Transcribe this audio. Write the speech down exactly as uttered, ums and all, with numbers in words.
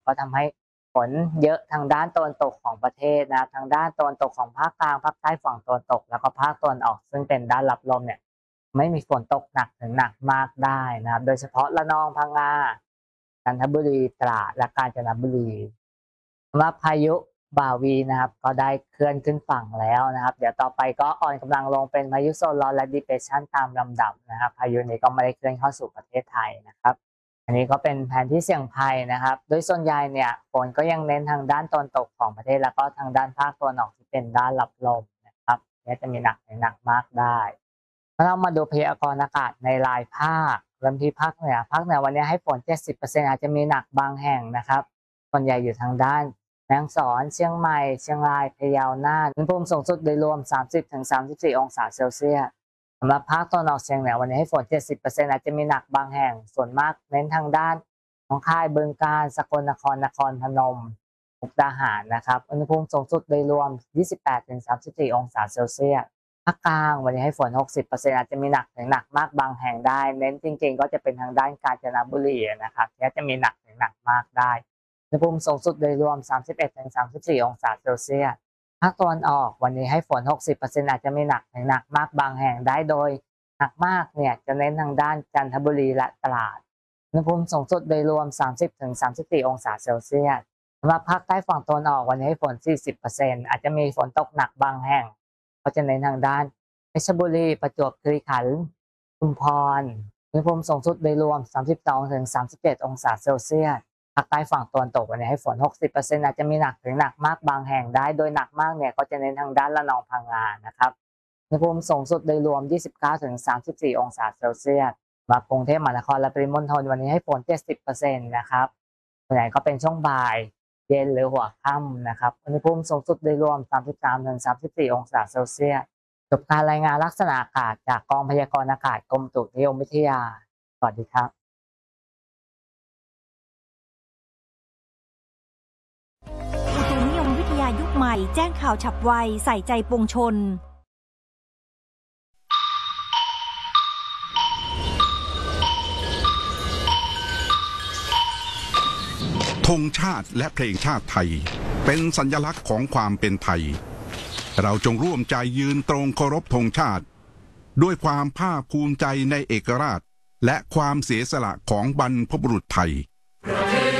ก็ทำให้ฝนเยอะทางด้านตะวันตกของประเทศนะครับทางด้านตะวันตกของภาคกลางภาคใต้ฝั่งตะวันตกแล้วก็ภาคตะวันออกซึ่งเป็นด้านรับลมเนี่ยไม่มีฝนตกหนักถึงหนักมากได้นะครับโดยเฉพาะระนองพังงาจันทบุรีตราดและกาญจนบุรีสำหรับพายุบาวีนะครับก็ได้เคลื่อนขึ้นฝั่งแล้วนะครับเดี๋ยวต่อไปก็อ่อนกำลังลงเป็นพายุโซนร้อนและ depression ตามลำดับนะครับพายุนี้ก็ไม่ได้เคลื่อนเข้าสู่ประเทศไทยนะครับอันนี้ก็เป็นแผนที่เสี่ยงภัยนะครับโดยส่วนใหญ่เนี่ยฝนก็ยังเน้นทางด้านตะวันตกของประเทศแล้วก็ทางด้านภาคตะวันออกที่เป็นด้านรับลมนะครับเนี่ยจะมีหนักถึงหนักมากได้เรามาดูพยากรณ์อากาศในรายภาคเริ่มที่ภาคเหนือภาคเหนือวันนี้ให้ฝน เจ็ดสิบเปอร์เซ็นต์ อาจจะมีหนักบางแห่งนะครับส่วนใหญ่อยู่ทางด้านแม่ฮ่องสอนเชียงใหม่เชียงรายพะเยาน่านอุณหภูมิสูงสุดโดยรวม สามสิบถึงสามสิบสี่ องศาเซลเซียสสำหรับภาคตะวันออกเฉียงเหนือวันนี้ให้ฝน เจ็ดสิบเปอร์เซ็นต์ อาจจะมีหนักบางแห่งส่วนมากเน้นทางด้านหนองคายบึงกาฬสกลนครนครพนมมุกดาหารนะครับอุณหภูมิสูงสุดโดยรวม ยี่สิบแปดถึงสามสิบสี่ องศาเซลเซียสภาคกลางวันนี้ให้ฝน หกสิบเปอร์เซ็นต์ อาจจะมีหนักถึงหนักมากบางแห่งได้เน้นจริงๆก็จะเป็นทางด้านกาญจนบุรีนะครับที่จะมีหนักถึงหนักมากได้อุณหภูมิสูงสุดโดยรวม สามสิบเอ็ดถึงสามสิบสี่ องศาเซลเซียสภาคตะวันออกวันนี้ให้ฝน หกสิบเปอร์เซ็นต์ อาจจะมีหนักถึงหนักมากบางแห่งได้โดยหนักมากเนี่ยจะเน้นทางด้านจันทบุรีและตราดอุณหภูมิสูงสุดโดยรวม สามสิบถึงสามสิบสี่ องศาเซลเซียสสำหรับภาคใต้ฝั่งตะวันออกวันนี้ให้ฝน สี่สิบเปอร์เซ็นต์ อาจจะมีฝนตกหนักบางแห่งก็จะเน้นทางด้านเพชรบุรีประจวบคีรีขันธ์ชุมพรอุณหภูมิสูงสุดโดยรวม สามสิบสองถึงสามสิบเจ็ด องศาเซลเซียสภาคใต้ฝั่งตะวันตกวันนี้ให้ฝน หกสิบเปอร์เซ็นต์ อาจจะมีหนักถึงหนักมากบางแห่งได้โดยหนักมากเนี่ยก็จะเน้นทางด้านระนองพังงานะครับอุณหภูมิสูงสุดโดยรวม ยี่สิบเก้าถึงสามสิบสี่ องศาเซลเซียสมากรุงเทพมหานครและปริมณฑลวันนี้ให้ฝน เจ็ดสิบเปอร์เซ็นต์ นะครับส่วนใหญ่ก็เป็นช่วงบ่ายเย็นหรือหัวค่ำนะครับอุณหภูมิสูงสุดโดยรวม สามสิบสามถึงสามสิบสี่ องศาเซลเซียสจบการรายงานลักษณะอากาศจากกองพยากรณ์อากาศกรมอุตุนิยมวิทยาสวัสดีครับอุตุนิยมวิทยายุคใหม่แจ้งข่าวฉับไวใส่ใจปวงชนธงชาติและเพลงชาติไทยเป็นสัญลักษณ์ของความเป็นไทยเราจงร่วมใจยืนตรงเคารพธงชาติด้วยความภาคภูมิใจในเอกราชและความเสียสละของบรรพบุรุษไทย